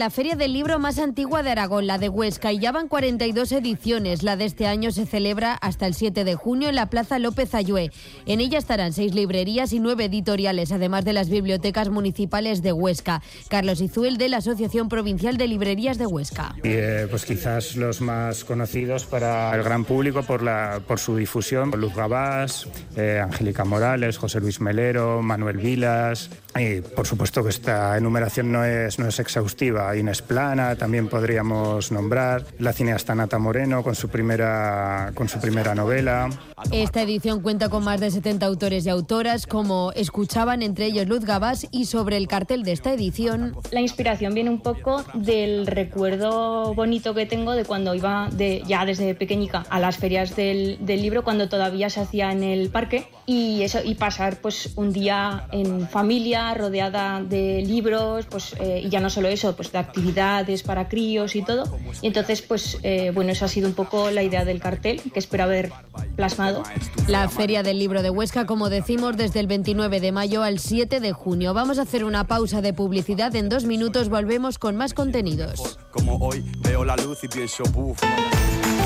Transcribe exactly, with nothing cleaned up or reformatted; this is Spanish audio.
La feria del libro más antigua de Aragón, la de Huesca, y ya van cuarenta y dos ediciones. La de este año se celebra hasta el siete de junio en la Plaza López Ayué. En ella estarán seis librerías y nueve editoriales, además de las bibliotecas municipales de Huesca. Carlos Izuel, de la Asociación Provincial de Librerías de Huesca. Y, eh, pues quizás los más conocidos para el gran público por, la, por su difusión: Luz Gabás, eh, Angélica Morales, José Luis Melero, Manuel Vilas. Y por supuesto que esta enumeración no es, no es exhaustiva. Inés Plana también podríamos nombrar, la cineasta Nata Moreno con su primera, con su primera novela. Esta edición cuenta con más de setenta autores y autoras, como escuchaban, entre ellos Luz Gabás. Y sobre el cartel de esta edición, la inspiración viene un poco del recuerdo bonito que tengo de cuando iba de, ya desde pequeñica a las ferias del, del libro, cuando todavía se hacía en el parque, y eso, y pasar pues un día en familia rodeada de libros, pues eh, y ya no solo eso, pues de actividades para críos y todo. Y entonces pues eh, bueno, esa ha sido un poco la idea del cartel que espero haber plasmado. La Feria del Libro de Huesca, como decimos, desde el veintinueve de mayo al siete de junio. Vamos a hacer una pausa de publicidad. En dos minutos volvemos con más contenidos. Como hoy veo la luz y pienso, buf.